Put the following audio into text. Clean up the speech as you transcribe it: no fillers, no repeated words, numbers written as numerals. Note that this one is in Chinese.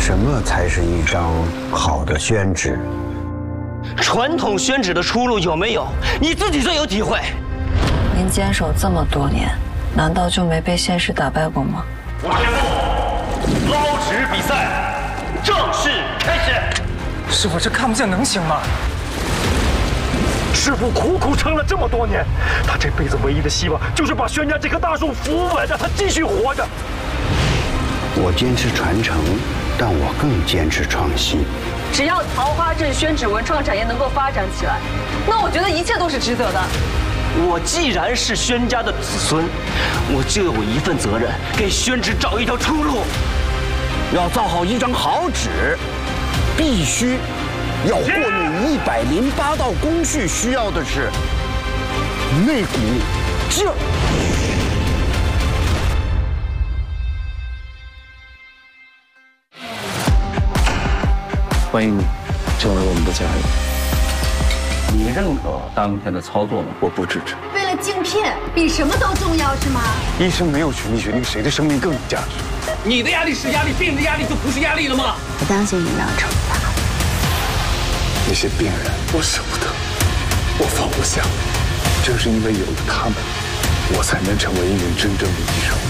什么才是一张好的宣纸？ 传统宣纸的出路有没有？你自己最有体会。 您坚守这么多年，难道就没被现实打败过吗？ 我宣布，捞纸比赛正式开始。 师傅，这看不见能行吗？ 师傅苦苦撑了这么多年，他这辈子唯一的希望就是把轩家这棵大树扶稳，让它继续活着。 我坚持传承，但我更坚持创新。 只要桃花镇宣纸文创产业能够发展起来，那我觉得一切都是值得的。 我既然是宣家的子孙，我就有一份责任，给宣纸找一条出路。 要造好一张好纸，必须要过滤108道工序，需要的是那股劲儿。 欢迎你成为我们的家人。你认可当天的操作吗？我不支持。 为了镜片，比什么都重要是吗？ 医生没有权利决定谁的生命更有价值。 你的压力是压力，病人的压力就不是压力了吗？ 我当心你要惩罚那些病人，我舍不得，我放不下。正是因为有了他们，我才能成为一名真正的医生。